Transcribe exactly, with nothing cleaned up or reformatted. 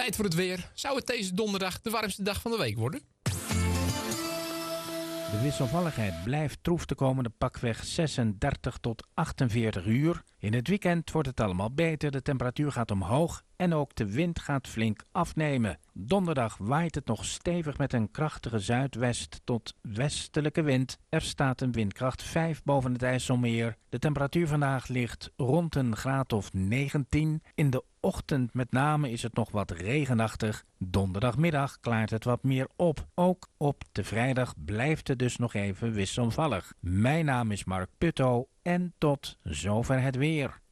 Tijd voor het weer. Zou het deze donderdag de warmste dag van de week worden? De wisselvalligheid blijft troef de komende pakweg zesendertig tot achtenveertig uur. In het weekend wordt het allemaal beter, de temperatuur gaat omhoog en ook de wind gaat flink afnemen. Donderdag waait het nog stevig met een krachtige zuidwest tot westelijke wind. Er staat een windkracht vijf boven het IJsselmeer. De temperatuur vandaag ligt rond een graad of negentien. In de ochtend met name is het nog wat regenachtig. Donderdagmiddag klaart het wat meer op. Ook op de vrijdag blijft het dus nog even wisselvallig. Mijn naam is Mark Putto en tot zover het weer.